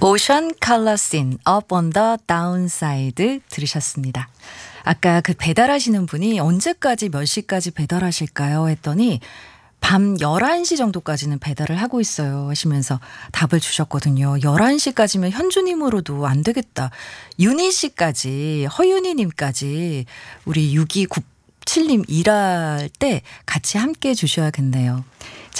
오션 컬러씬 Up on the Downside 들으셨습니다. 아까 그 배달하시는 분이 언제까지 몇 시까지 배달하실까요? 했더니 밤 11시 정도까지는 배달을 하고 있어요 하시면서 답을 주셨거든요. 11시까지면 현주님으로도 안 되겠다. 윤희 씨까지, 허윤희 님까지 우리 6297님 일할 때 같이 함께 해 주셔야겠네요.